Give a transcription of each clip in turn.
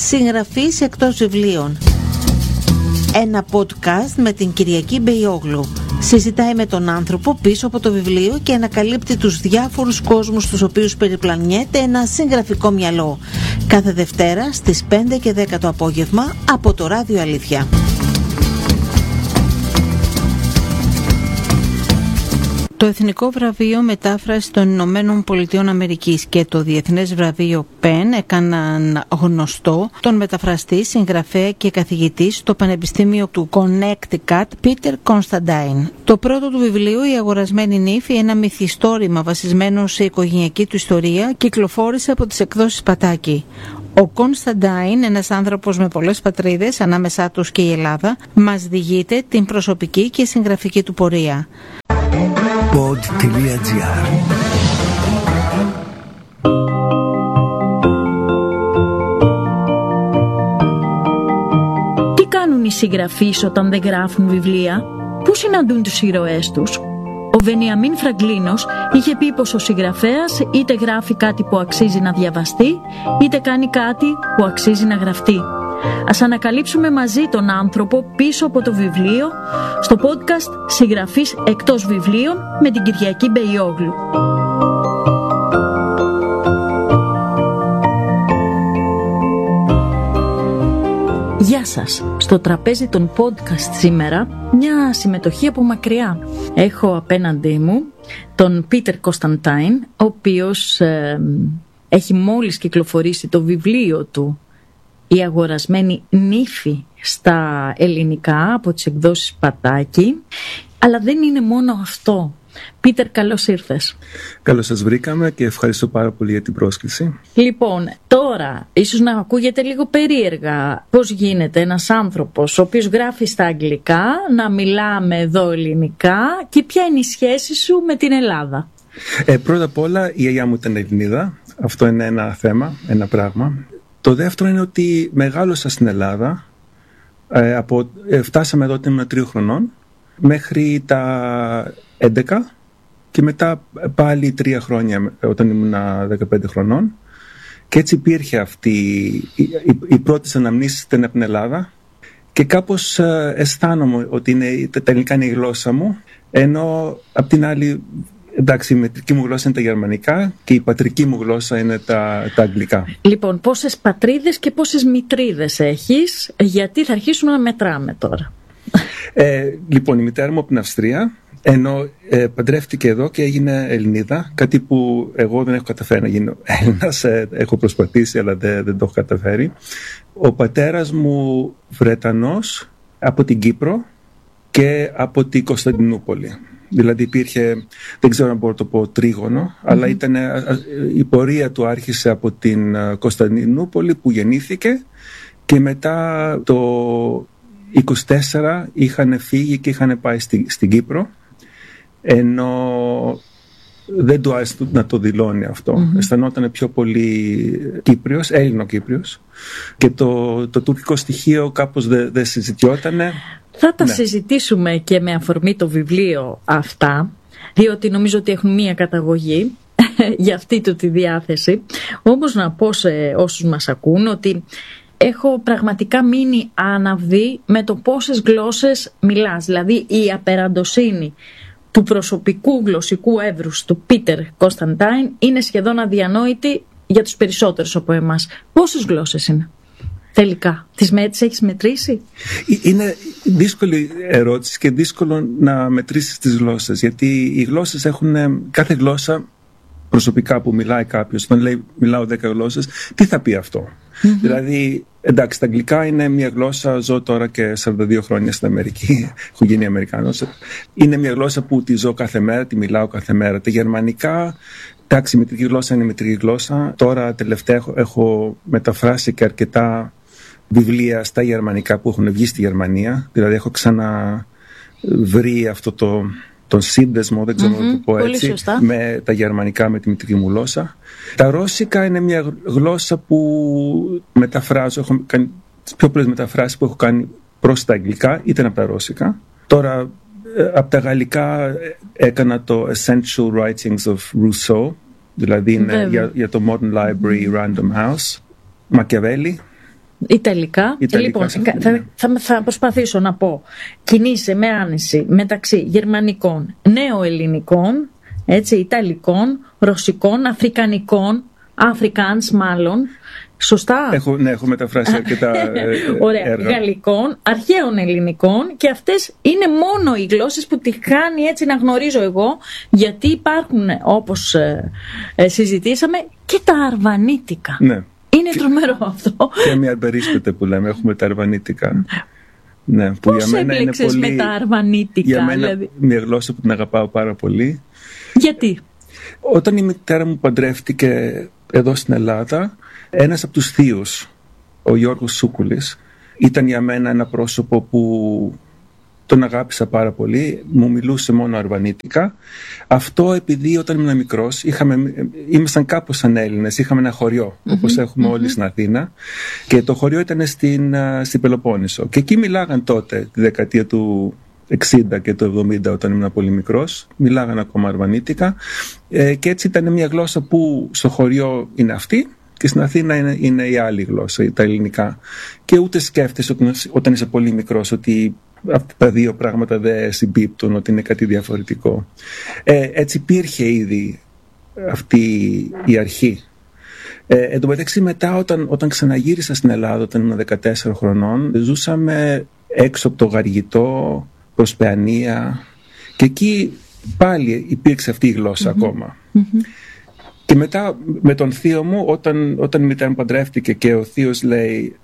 συγγραφής εκτός βιβλίων. Ένα podcast με την Κυριακή Μπεϊόγλου. Συζητάει με τον άνθρωπο πίσω από το βιβλίο και ανακαλύπτει τους διάφορους κόσμους στους οποίους περιπλανιέται ένα συγγραφικό μυαλό. Κάθε Δευτέρα στις 5 και 10 το απόγευμα από το Ράδιο Αλήθεια. Το Εθνικό Βραβείο Μετάφρασης των Ηνωμένων Πολιτειών Αμερικής και το Διεθνές Βραβείο Πεν έκαναν γνωστό τον μεταφραστή, συγγραφέα και καθηγητή στο Πανεπιστήμιο του Connecticut, Peter Constantine. Το πρώτο του βιβλίο, «Η αγορασμένη νύφη», ένα μυθιστόρημα βασισμένο σε οικογενειακή του ιστορία, κυκλοφόρησε από τις εκδόσεις Πατάκη. Ο Κόνσταντάιν, ένας άνθρωπος με πολλές πατρίδες, ανάμεσά τους και η Ελλάδα, μας διηγείται την προσωπική και συγγραφική του πορεία. Pod.gr. Τι κάνουν οι συγγραφείς όταν δεν γράφουν βιβλία? Πού συναντούν τους ήρωές τους? Ο Βενιαμίν Φραγκλίνος είχε πει πως ο συγγραφέας είτε γράφει κάτι που αξίζει να διαβαστεί, είτε κάνει κάτι που αξίζει να γραφτεί. Ας ανακαλύψουμε μαζί τον άνθρωπο πίσω από το βιβλίο στο podcast «Συγγραφής εκτός βιβλίων» με την Κυριακή Μπεϊόγλου. Γεια σας. Στο τραπέζι των podcast σήμερα μια συμμετοχή από μακριά. Έχω απέναντί μου τον Πίτερ Κωνσταντάιν, ο οποίος έχει μόλις κυκλοφορήσει το βιβλίο του «Η αγορασμένη νύφη» στα ελληνικά από τις εκδόσεις Πατάκη. Αλλά δεν είναι μόνο αυτό. Πίτερ, καλώς ήρθες. Καλώς σας βρήκαμε και ευχαριστώ πάρα πολύ για την πρόσκληση. Λοιπόν, τώρα ίσως να ακούγεται λίγο περίεργα πώς γίνεται ένας άνθρωπος ο οποίος γράφει στα αγγλικά να μιλάμε εδώ ελληνικά, και ποια είναι η σχέση σου με την Ελλάδα? Πρώτα απ' όλα, η γιαγιά μου ήταν Ελληνίδα. Αυτό είναι ένα θέμα, ένα πράγμα. Το δεύτερο είναι ότι μεγάλωσα στην Ελλάδα. Φτάσαμε εδώ όταν ήμουν 3 χρονών μέχρι τα 11 και μετά πάλι 3 χρόνια όταν ήμουν 15 χρονών, και έτσι υπήρχε αυτή η πρώτη αναμνήσεις ήταν από την Ελλάδα, και κάπως αισθάνομαι ότι τα ελληνικά είναι η γλώσσα μου, ενώ απ' την άλλη, εντάξει, η μετρική μου γλώσσα είναι τα γερμανικά και η πατρική μου γλώσσα είναι τα αγγλικά. Λοιπόν, πόσες πατρίδες και πόσες μητρίδες έχεις? Γιατί θα αρχίσουμε να μετράμε τώρα. Λοιπόν, η μητέρα μου από την Αυστρία, ενώ παντρεύτηκε εδώ και έγινε Ελληνίδα, κάτι που εγώ δεν έχω καταφέρει να γίνω Έλληνας. Έχω προσπαθήσει, αλλά δεν το έχω καταφέρει. Ο πατέρας μου Βρετανός από την Κύπρο και από την Κωνσταντινούπολη. Δηλαδή υπήρχε, δεν ξέρω αν μπορώ να το πω τρίγωνο, αλλά η πορεία του άρχισε από την Κωνσταντινούπολη που γεννήθηκε, και μετά το 24 είχαν φύγει και είχαν πάει στην Κύπρο, ενώ δεν του άρεσε να το δηλώνει αυτό. Αισθανόταν πιο πολύ Κύπριος, Έλληνο-Κύπριος, και το τουρκικό στοιχείο κάπως δεν συζητιότανε. Θα τα συζητήσουμε και με αφορμή το βιβλίο αυτά, διότι νομίζω ότι έχουν μία καταγωγή για αυτή του τη διάθεση. Όμως να πω σε όσους μας ακούν ότι έχω πραγματικά μείνει άναυδη με το πόσες γλώσσες μιλάς. Δηλαδή η απεραντοσύνη του προσωπικού γλωσσικού εύρους του Πίτερ Κωνσταντάιν είναι σχεδόν αδιανόητη για τους περισσότερους από εμάς. Πόσες γλώσσες είναι τελικά? Τις έχεις μετρήσει? Είναι δύσκολη ερώτηση και δύσκολο να μετρήσεις τις γλώσσες, γιατί οι γλώσσες έχουν, κάθε γλώσσα προσωπικά που μιλάει κάποιος, όταν λέει μιλάω 10 γλώσσες, τι θα πει αυτό? Δηλαδή, εντάξει, τα αγγλικά είναι μια γλώσσα, ζω τώρα και 42 χρόνια στην Αμερική, έχω γίνει Αμερικάνος. Είναι μια γλώσσα που τη ζω κάθε μέρα, τη μιλάω κάθε μέρα. Τα γερμανικά, εντάξει, η μετρική γλώσσα είναι η μετρική γλώσσα. Τώρα τελευταία έχω μεταφράσει και αρκετά βιβλία στα γερμανικά που έχουν βγει στη Γερμανία. Δηλαδή έχω ξαναβρει αυτό τον σύνδεσμο, δεν ξέρω να το πω έτσι, με τα γερμανικά, με τη μητρική μου γλώσσα. Τα ρώσικα είναι μια γλώσσα που μεταφράζω, έχω κάνει τις πιο πολλές μεταφράσεις που έχω κάνει προς τα αγγλικά, ήταν από τα ρώσικα. Τώρα από τα γαλλικά έκανα το Essential Writings of Rousseau, δηλαδή είναι για το Modern Library Random House. Μακιαβέλη, Ιταλικά. Λοιπόν, θα προσπαθήσω να πω. Κινείσαι με άνεση μεταξύ γερμανικών, νεοελληνικών, έτσι, ιταλικών, ρωσικών, αφρικανικών, Afrikaans μάλλον. Σωστά. Έχω μεταφράσει αρκετά ωραία, έργα. γαλλικών, αρχαίων ελληνικών, και αυτές είναι μόνο οι γλώσσες που τη κάνει έτσι να γνωρίζω εγώ, γιατί υπάρχουν, όπως συζητήσαμε, και τα αρβανίτικα. Ναι. Είναι τρομερό αυτό. Και μια αρμπερίσπεται που λέμε, έχουμε τα αρβανίτικα. Ναι, που πώς έπλεξες με τα αρβανίτικα? Για μένα δηλαδή, μια γλώσσα που την αγαπάω πάρα πολύ. γιατί? Όταν η μητέρα μου παντρεύτηκε εδώ στην Ελλάδα, ένας από τους θείους, ο Γιώργος Σούκουλης, ήταν για μένα ένα πρόσωπο που τον αγάπησα πάρα πολύ. Μου μιλούσε μόνο αρβανίτικα. Αυτό επειδή όταν ήμουν μικρός ήμασταν κάπως σαν Έλληνες, είχαμε ένα χωριό, όπως έχουμε όλοι στην Αθήνα, και το χωριό ήταν στην Πελοπόννησο, και εκεί μιλάγαν τότε τη δεκαετία του 60 και το 70, όταν ήμουν πολύ μικρός, μιλάγαν ακόμα αρβανίτικα, και έτσι ήταν μια γλώσσα που στο χωριό είναι αυτή και στην Αθήνα είναι η άλλη γλώσσα, τα ελληνικά, και ούτε σκέφτεσαι όταν είσαι πολύ μικρός ότι αυτά τα δύο πράγματα δεν συμπίπτουν, ότι είναι κάτι διαφορετικό. Έτσι υπήρχε ήδη αυτή η αρχή. Εν τω μεταξύ, μετά όταν ξαναγύρισα στην Ελλάδα, όταν ήμουν 14 χρονών, ζούσαμε έξω από το Γαργητό, προς Παιανία, και εκεί πάλι υπήρξε αυτή η γλώσσα ακόμα. Και μετά με τον θείο μου, όταν η μητέρα μου παντρεύτηκε και ο θείος λέει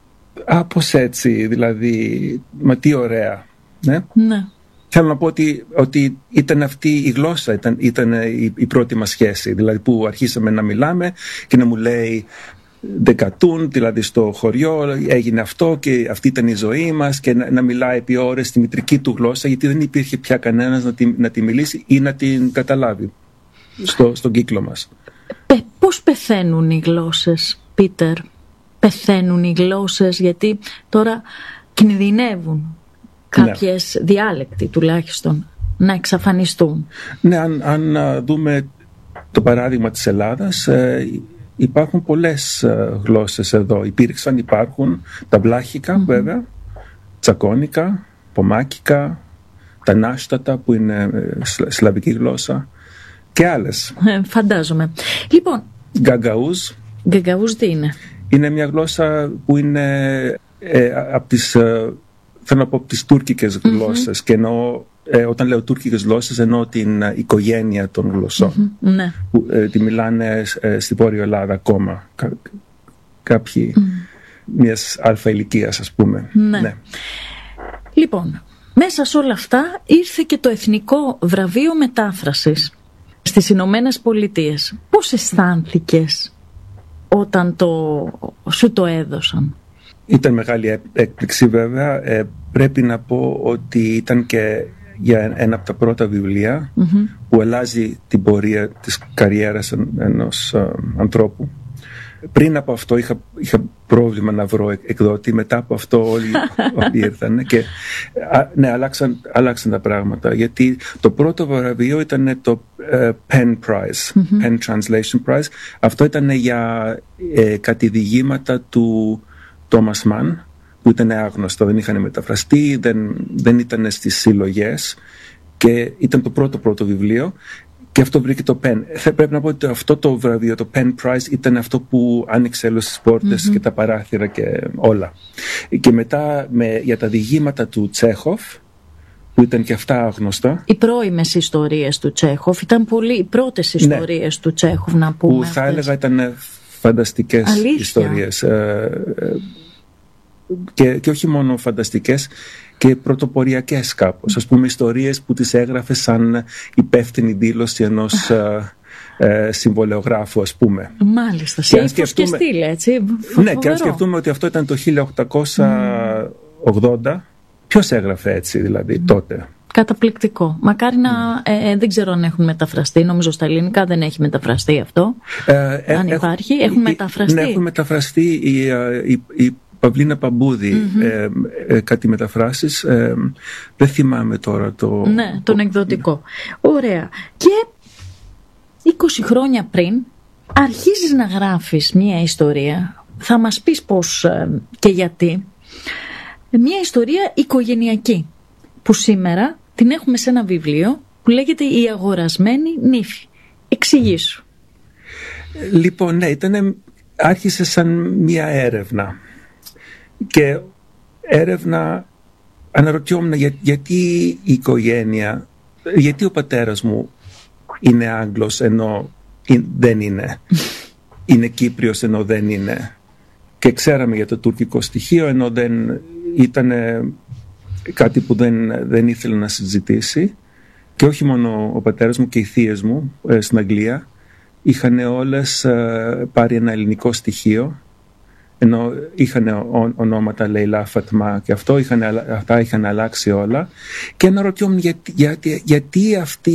πώς έτσι, δηλαδή, μα τι ωραία. Ναι. Θέλω να πω ότι ήταν αυτή η γλώσσα, ήταν η πρώτη μας σχέση, δηλαδή που αρχίσαμε να μιλάμε και να μου λέει Δεκατούν, δηλαδή στο χωριό έγινε αυτό και αυτή ήταν η ζωή μας, και να μιλάει επί ώρες στη μητρική του γλώσσα, γιατί δεν υπήρχε πια κανένας να τη μιλήσει ή να την καταλάβει στον κύκλο μας. Πώς πεθαίνουν οι γλώσσες, Πίτερ? Πεθαίνουν οι γλώσσες γιατί τώρα κινδυνεύουν κάποιες διάλεκτοι τουλάχιστον να εξαφανιστούν. Ναι, αν δούμε το παράδειγμα της Ελλάδας, υπάρχουν πολλές γλώσσες εδώ. Υπάρχουν τα βλάχικα, βέβαια, τσακώνικα, πομάκικα, τα νάστατα που είναι σλαβική γλώσσα, και άλλες. Φαντάζομαι. Λοιπόν, Γκαγκαούζ. Γκαγκαούζ τι είναι? Είναι μια γλώσσα που είναι από τις τουρκικές γλώσσες, και εννοώ, όταν λέω τουρκικές γλώσσες, εννοώ την οικογένεια των γλωσσών, ναι. που τη μιλάνε στη Βόρεια Ελλάδα ακόμα κάποιοι μιας αλφα ηλικίας, ας πούμε. Ναι. Λοιπόν, μέσα σε όλα αυτά ήρθε και το Εθνικό Βραβείο Μετάφρασης στις Ηνωμένες Πολιτείες. Πώς αισθάνθηκες όταν σου το έδωσαν? Ήταν μεγάλη έκπληξη, βέβαια. Πρέπει να πω ότι ήταν και για ένα από τα πρώτα βιβλία που αλλάζει την πορεία της καριέρας ενός ανθρώπου. Πριν από αυτό είχα πρόβλημα να βρω εκδότη. Μετά από αυτό όλοι ήρθαν και ναι, αλλάξαν τα πράγματα, γιατί το πρώτο βραβείο ήταν το Penn Prize, Penn Translation Prize. Αυτό ήταν για κατηδιηγήματα του Thomas Mann, που ήταν άγνωστο, δεν είχαν μεταφραστεί, δεν ήταν στις συλλογές, και ήταν το πρώτο βιβλίο, και αυτό βρήκε το Penn. Πρέπει να πω ότι αυτό το βραβείο, το Penn Prize, ήταν αυτό που άνοιξε όλες τις πόρτες και τα παράθυρα και όλα. Και μετά για τα διηγήματα του Τσέχοφ, που ήταν και αυτά άγνωστα. Οι πρώιμες ιστορίες του Τσέχοφ ήταν οι πρώτες ιστορίες του Τσέχοφ, να πούμε. Που θα έλεγα ήταν φανταστικές ιστορίες. Και όχι μόνο φανταστικές, και πρωτοποριακές κάπως. Ας πούμε, ιστορίες που τις έγραφε σαν υπεύθυνη δήλωση ενός συμβολεογράφου, ας πούμε. Μάλιστα, σε ύφος και στήλε, έτσι. Ναι, και αν σκεφτούμε ότι αυτό ήταν το 1880, ποιος έγραφε έτσι δηλαδή τότε? Καταπληκτικό. Μακάρι να. Δεν ξέρω αν έχουν μεταφραστεί. Νομίζω στα ελληνικά δεν έχει μεταφραστεί αυτό. Αν υπάρχει, έχουν μεταφραστεί. Ναι, έχουν μεταφραστεί. Η Παυλίνα Παμπούδη, κάτι μεταφράσεις. Δεν θυμάμαι τώρα το... Ναι, τον εκδοτικό. Ωραία. Και 20 χρόνια πριν αρχίζεις να γράφεις μία ιστορία θα μας πεις πώς και γιατί. Μια ιστορία οικογενειακή που σήμερα την έχουμε σε ένα βιβλίο που λέγεται «Η αγορασμένη νύφη». Εξηγήσου. Λοιπόν, ναι, άρχισε σαν μια έρευνα. Και έρευνα αναρωτιόμουν γιατί η οικογένεια, γιατί ο πατέρας μου είναι Άγγλος ενώ δεν είναι. Είναι Κύπριος ενώ δεν είναι. Και ξέραμε για το τουρκικό στοιχείο ενώ δεν ήταν κάτι που δεν ήθελε να συζητήσει. Και όχι μόνο ο πατέρας μου και οι θείες μου στην Αγγλία είχαν όλες πάρει ένα ελληνικό στοιχείο, ενώ είχαν ονόματα Λέιλα, Φατμά και αυτά είχαν αλλάξει όλα. Και αναρωτιόμουν γιατί αυτή